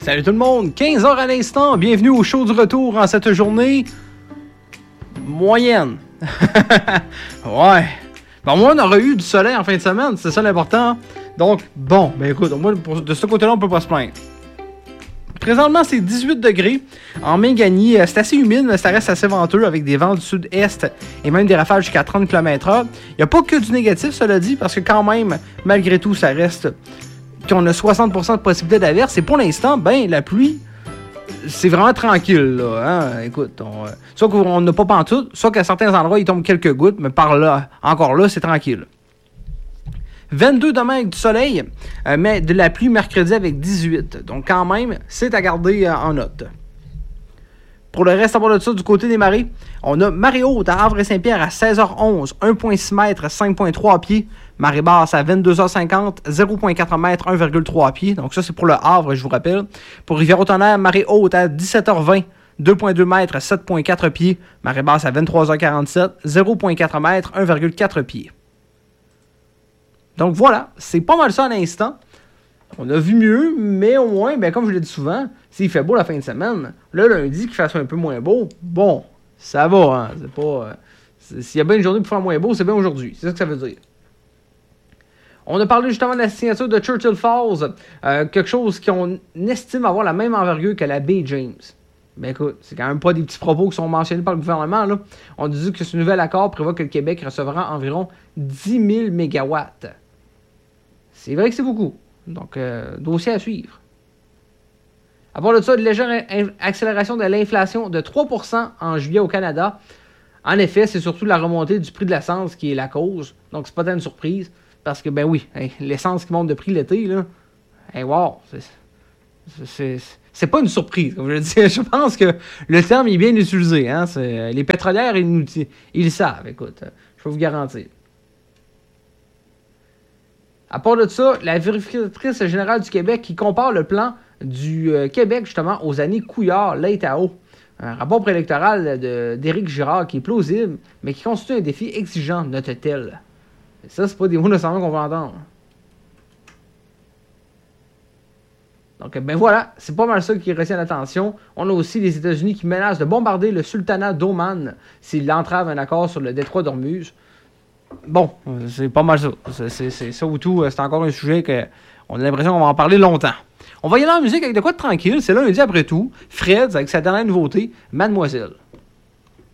Salut tout le monde, 15h à l'instant, bienvenue au show du retour en cette journée moyenne. Ouais. Bon, moi, on aurait eu du soleil en fin de semaine, c'est ça l'important. Donc, bon, ben écoute, moi, de ce côté-là, on peut pas se plaindre. Présentement, c'est 18 degrés en Mingani. C'est assez humide, mais ça reste assez venteux avec des vents du sud-est et même des rafales jusqu'à 30 km/h. Il n'y a pas que du négatif, cela dit, parce que quand même, malgré tout, ça reste qu'on a 60% de possibilité d'averse. Et pour l'instant, ben, la pluie, c'est vraiment tranquille, là. Hein? Écoute, soit qu'on n'a pas pantoute, soit qu'à certains endroits, il tombe quelques gouttes, mais par là, encore là, c'est tranquille. 22 demain avec du soleil, mais de la pluie mercredi avec 18. Donc quand même, c'est à garder en note. Pour le reste, à part de ça, du côté des marées, on a marée haute à Havre et Saint-Pierre à 16h11, 1,6 m, 5,3 pieds. Marée basse à 22h50, 0,4 m, 1,3 pieds. Donc ça, c'est pour le Havre, je vous rappelle. Pour Rivière-au-Tonnerre, marée haute à 17h20, 2,2 m, 7,4 pieds. Marée basse à 23h47, 0,4 m, 1,4 pieds. Donc voilà, c'est pas mal ça à l'instant. On a vu mieux, mais au moins, ben, comme je l'ai dit souvent, s'il fait beau la fin de semaine, le lundi qu'il fasse un peu moins beau, bon, ça va, hein. C'est pas. S'il y a bien une journée pour faire moins beau, c'est bien aujourd'hui. C'est ça que ça veut dire. On a parlé justement de la signature de Churchill Falls, quelque chose qu'on estime avoir la même envergure que la baie James. Ben écoute, c'est quand même pas des petits propos qui sont mentionnés par le gouvernement, là. On dit que ce nouvel accord prévoit que le Québec recevra environ 10 000 mégawatts. C'est vrai que c'est beaucoup. Donc, dossier à suivre. À part de ça, une légère accélération de l'inflation de 3% en juillet au Canada. En effet, c'est surtout la remontée du prix de l'essence qui est la cause. Donc, c'est pas tant une surprise. Parce que, ben oui, l'essence qui monte de prix l'été, là, wow, c'est pas une surprise, comme je le dis. Je pense que le terme est bien utilisé. Hein? Les pétrolières, ils le savent, écoute. Je peux vous garantir. À part de ça, la vérificatrice générale du Québec qui compare le plan du Québec, justement, aux années Couillard-Leitao. Un rapport préélectoral d'Éric Girard qui est plausible, mais qui constitue un défi exigeant, note-t-elle. Et ça, c'est pas des mots nécessairement qu'on va entendre. Donc, ben voilà, c'est pas mal ça qui retient l'attention. On a aussi les États-Unis qui menacent de bombarder le sultanat d'Oman s'il entrave un accord sur le détroit d'Ormuz. Bon, c'est pas mal ça. C'est ça ou tout. C'est encore un sujet qu'on a l'impression qu'on va en parler longtemps. On va y aller en musique avec de quoi de tranquille. C'est lundi après tout. Fred, avec sa dernière nouveauté, Mademoiselle.